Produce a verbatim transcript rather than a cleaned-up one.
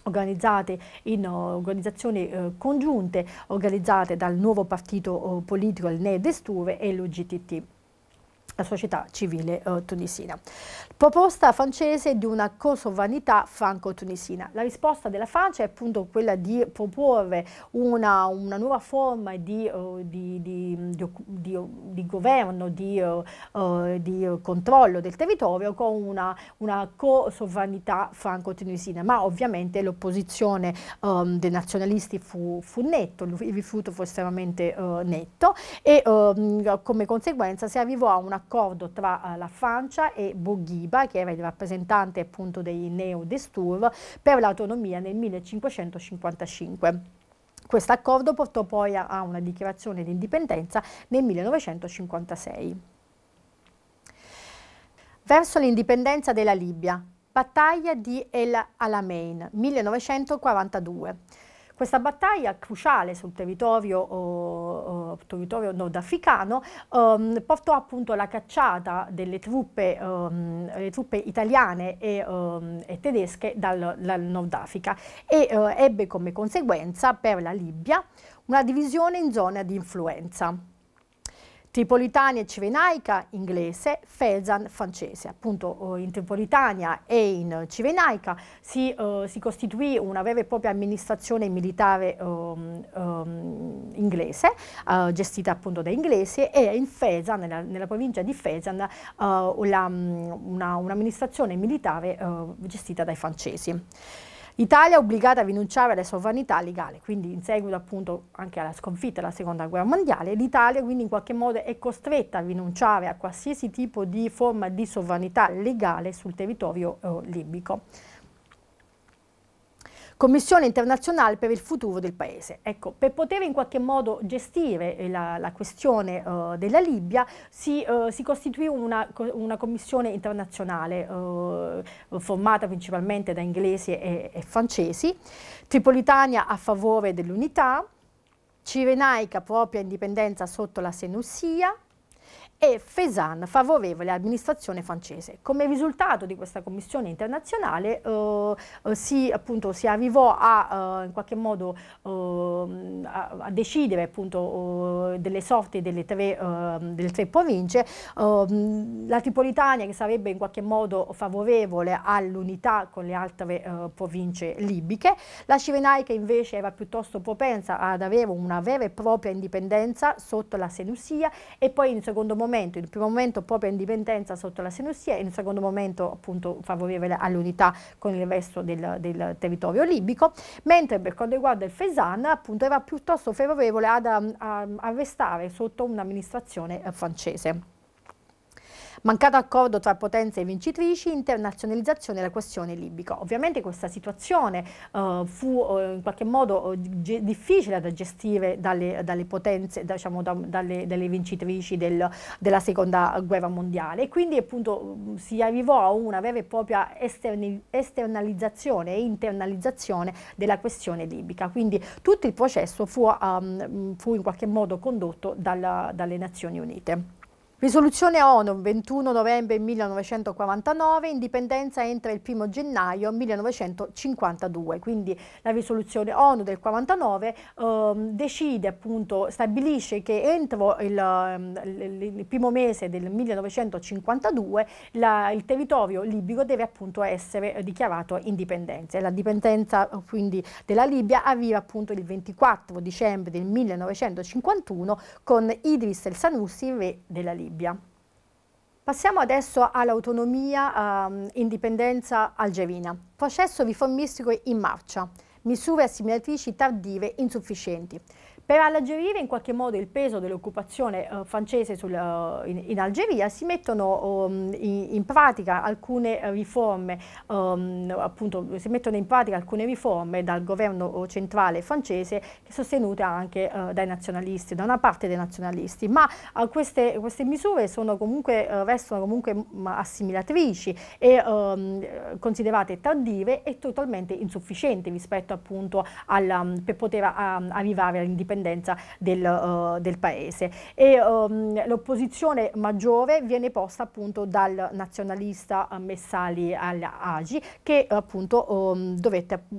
organizzate in uh, organizzazioni uh, congiunte, organizzate dal nuovo partito uh, politico, il Nea Destour e l'U G T T, la società civile uh, tunisina. Proposta francese di una cosovranità franco-tunisina. La risposta della Francia è appunto quella di proporre una, una nuova forma di, uh, di, di, di, di, di governo, di, uh, uh, di controllo del territorio con una, una cosovranità franco-tunisina, ma ovviamente l'opposizione um, dei nazionalisti fu, fu netto, il rifiuto fu estremamente uh, netto e um, come conseguenza si arrivò a un accordo tra uh, la Francia e Bourguiba, che era il rappresentante appunto dei Nea Destour, per l'autonomia nel millecinquecentocinquantacinque. Questo accordo portò poi a, a una dichiarazione di indipendenza nel millenovecentocinquantasei. Verso l'indipendenza della Libia, battaglia di El Alamein, millenovecentoquarantadue. Questa battaglia cruciale sul territorio, uh, uh, territorio nordafricano um, portò appunto alla cacciata delle truppe, um, le truppe italiane e, um, e tedesche dal, dal Nord Africa e uh, ebbe come conseguenza per la Libia una divisione in zone di influenza. Tripolitania e Cirenaica inglese, Fezzan francese. Appunto in Tripolitania e in Cirenaica si, uh, si costituì una vera e propria amministrazione militare um, um, inglese, uh, gestita appunto da inglesi, e in Fezzan, nella, nella provincia di Fezzan, uh, un'amministrazione un militare uh, gestita dai francesi. L'Italia è obbligata a rinunciare alla sovranità legale, quindi in seguito appunto anche alla sconfitta della seconda guerra mondiale, l'Italia quindi in qualche modo è costretta a rinunciare a qualsiasi tipo di forma di sovranità legale sul territorio eh, libico. Commissione internazionale per il futuro del paese. Ecco, per poter in qualche modo gestire la, la questione uh, della Libia si, uh, si costituì una, una commissione internazionale uh, formata principalmente da inglesi e, e francesi, Tripolitania a favore dell'unità, Cirenaica propria indipendenza sotto la Senussia, e Fezzan favorevole all'amministrazione francese. Come risultato di questa commissione internazionale eh, si, appunto, si arrivò a eh, in qualche modo eh, a, a decidere appunto, eh, delle sorti delle tre, eh, delle tre province. Eh, la Tripolitania, che sarebbe in qualche modo favorevole all'unità con le altre eh, province libiche, la Cirenaica invece era piuttosto propensa ad avere una vera e propria indipendenza sotto la Senussia, e poi in secondo momento in il primo momento propria indipendenza sotto la Senussia e in un secondo momento appunto favorevole all'unità con il resto del, del territorio libico, mentre per quanto riguarda il Fezzan appunto era piuttosto favorevole ad, a, a restare sotto un'amministrazione francese. Mancato accordo tra potenze vincitrici, internazionalizzazione della questione libica. Ovviamente questa situazione uh, fu uh, in qualche modo uh, difficile da gestire dalle, dalle potenze, da, diciamo, da, dalle, dalle vincitrici del, della seconda guerra mondiale, e quindi appunto uh, si arrivò a una vera e propria esterni, esternalizzazione e internalizzazione della questione libica. Quindi tutto il processo fu, um, fu in qualche modo condotto dalla, dalle Nazioni Unite. Risoluzione ONU ventuno novembre millenovecentoquarantanove, indipendenza entra il primo gennaio millenovecentocinquantadue, quindi la risoluzione ONU del quarantanove eh, decide appunto, stabilisce che entro il, il, il primo mese del millenovecentocinquantadue la, il territorio libico deve appunto essere dichiarato indipendenza, e la dipendenza quindi della Libia arriva appunto il ventiquattro dicembre del millenovecentocinquantuno con Idris el-Senussi, re della Libia. Passiamo adesso all'autonomia, um, indipendenza algerina. Processo riformistico in marcia, misure assimilatrici tardive insufficienti. Per alleggerire in qualche modo il peso dell'occupazione uh, francese sul, uh, in, in Algeria si mettono um, in, in pratica alcune riforme, um, appunto si mettono in pratica alcune riforme dal governo centrale francese, sostenute anche uh, dai nazionalisti, da una parte dei nazionalisti, ma uh, queste, queste misure sono comunque, uh, restano comunque assimilatrici e um, considerate tardive e totalmente insufficienti rispetto appunto alla, um, per poter uh, arrivare all'indipendenza Del, uh, del paese, e um, l'opposizione maggiore viene posta appunto dal nazionalista uh, Messali al-Hagi, che appunto um, dovette